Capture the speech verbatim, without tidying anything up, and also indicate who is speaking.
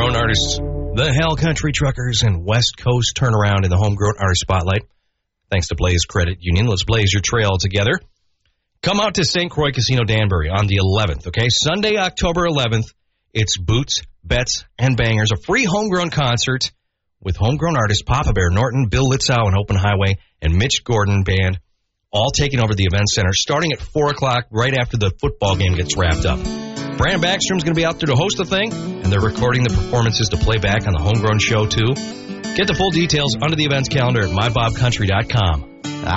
Speaker 1: Homegrown artists, the Hell Country Truckers, and West Coast Turnaround in the Homegrown Artist Spotlight. Thanks to Blaze Credit Union. Let's blaze your trail together. Come out to Saint Croix Casino Danbury on the eleventh, okay? Sunday, October eleventh. It's Boots, Bets, and Bangers, a free homegrown concert with homegrown artists Papa Bear Norton, Bill Litzow and Open Highway, and Mitch Gordon Band, all taking over the event center starting at four o'clock right after the football game gets wrapped up. Brandon Backstrom's going to be out there to host the thing, and they're recording the performances to play back on the Homegrown Show, too. Get the full details under the events calendar at my bob country dot com.